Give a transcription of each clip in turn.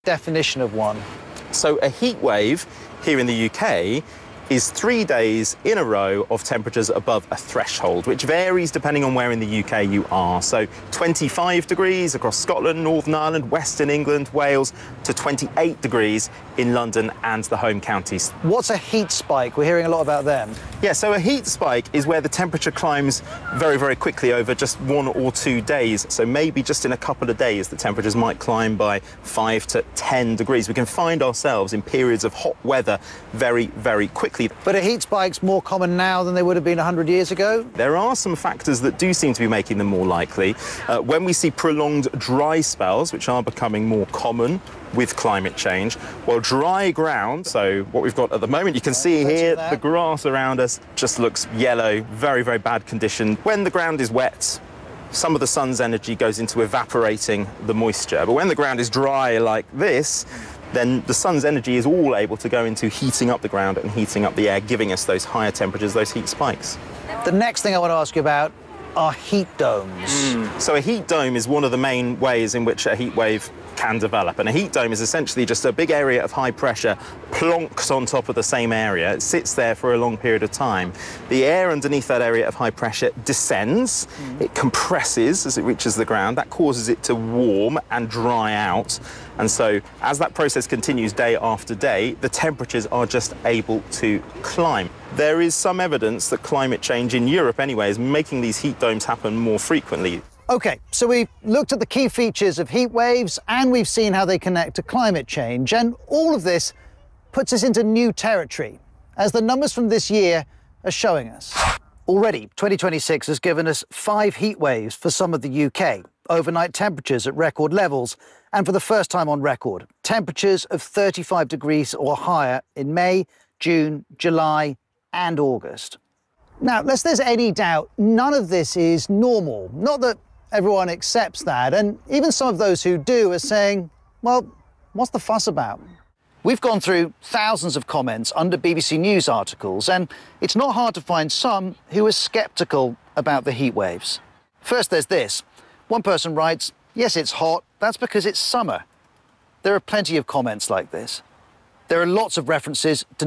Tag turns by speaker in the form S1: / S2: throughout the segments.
S1: Definition of one.
S2: So a heat wave here in the UK is 3 days in a row of temperatures above a threshold, which varies depending on where in the UK you are. So 25 degrees across Scotland, Northern Ireland, Western England, Wales, to 28 degrees in London and the home counties.
S1: What's a heat spike? We're hearing a lot about them.
S2: Yeah, so a heat spike is where the temperature climbs very, very quickly over just 1 or 2 days. So maybe just in a couple of days, the temperatures might climb by 5 to 10 degrees. We can find ourselves in periods of hot weather very, very quickly.
S1: But are heat spikes more common now than they would have been 100 years ago?
S2: There are some factors that do seem to be making them more likely. When we see prolonged dry spells, which are becoming more common with climate change, well, dry ground, so what we've got at the moment, you can see here, the grass around us just looks yellow, very, very bad condition. When the ground is wet, some of the sun's energy goes into evaporating the moisture. But when the ground is dry like this, then the sun's energy is all able to go into heating up the ground and heating up the air, giving us those higher temperatures, those heat spikes.
S1: The next thing I want to ask you about are heat domes.
S2: So a heat dome is one of the main ways in which a heat wave can develop. And a heat dome is essentially just a big area of high pressure plonks on top of the same area. It sits there for a long period of time. The air underneath that area of high pressure descends. It compresses as it reaches the ground. That causes it to warm and dry out. And so as that process continues day after day, the temperatures are just able to climb. There is some evidence that climate change in Europe anyway is making these heat domes happen more frequently.
S1: OK, so we've looked at the key features of heat waves and we've seen how they connect to climate change. And all of this puts us into new territory, as the numbers from this year are showing us. Already, 2026 has given us 5 heat waves for some of the UK, overnight temperatures at record levels, and for the first time on record, temperatures of 35 degrees or higher in May, June, July and August. Now, lest there's any doubt, none of this is normal. Not that everyone accepts that, and even some of those who do are saying, well, what's the fuss about? We've gone through thousands of comments under BBC News articles, and it's not hard to find some who are sceptical about the heat waves. First, there's this. One person writes, yes, it's hot, that's because it's summer. There are plenty of comments like this. There are lots of references to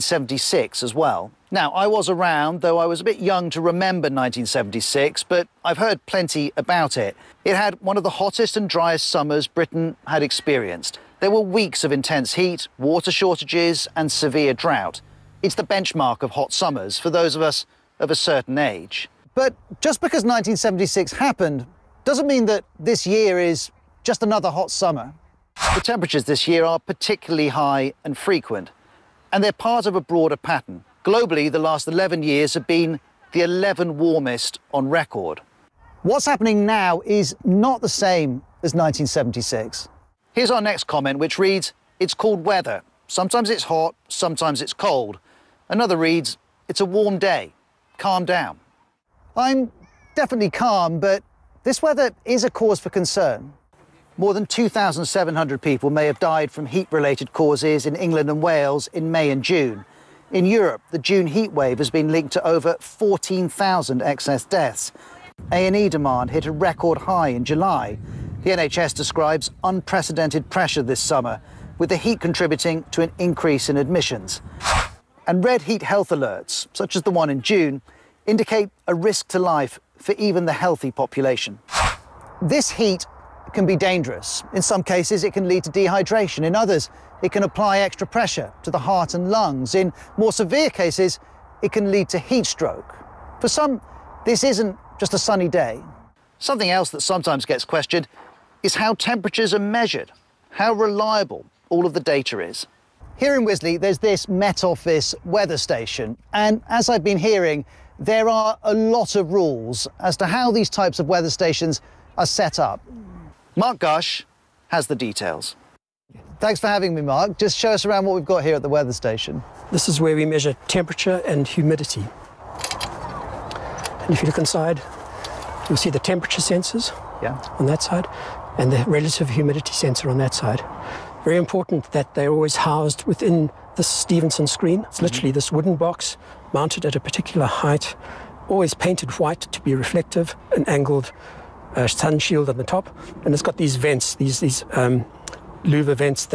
S1: 1976 as well. Now, I was around, though I was a bit young to remember 1976, but I've heard plenty about it. It had one of the hottest and driest summers Britain had experienced. There were weeks of intense heat, water shortages and severe drought. It's the benchmark of hot summers for those of us of a certain age. But just because 1976 happened doesn't mean that this year is just another hot summer. The temperatures this year are particularly high and frequent, and they're part of a broader pattern. Globally, the last 11 years have been the 11 warmest on record. What's happening now is not the same as 1976. Here's our next comment, which reads, it's called weather. Sometimes it's hot, sometimes it's cold. Another reads, it's a warm day. Calm down. I'm definitely calm, but this weather is a cause for concern. More than 2,700 people may have died from heat-related causes in England and Wales in May and June. In Europe, the June heat wave has been linked to over 14,000 excess deaths. A&E demand hit a record high in July. The NHS describes unprecedented pressure this summer, with the heat contributing to an increase in admissions. And red heat health alerts, such as the one in June, indicate a risk to life for even the healthy population. This heat can be dangerous. In some cases, it can lead to dehydration. In others, it can apply extra pressure to the heart and lungs. In more severe cases, it can lead to heat stroke. For some, this isn't just a sunny day. Something else that sometimes gets questioned is how temperatures are measured, how reliable all of the data is. Here in Wisley, there's this Met Office weather station, and as I've been hearing, there are a lot of rules as to how these types of weather stations are set up. Mark Gush has the details. Thanks for having me, Mark. Just show us around what we've got here at the weather station.
S3: This is where we measure temperature and humidity. And if you look inside, you'll see the temperature sensors on that side and the relative humidity sensor on that side. Very important that they're always housed within this Stevenson screen. It's literally this wooden box mounted at a particular height, always painted white to be reflective, an angled sun shield on the top, and it's got these vents, these LUVA vents